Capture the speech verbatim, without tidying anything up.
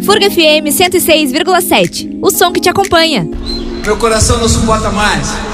Furga F M cento e seis vírgula sete, o som que te acompanha. Meu coração não suporta mais.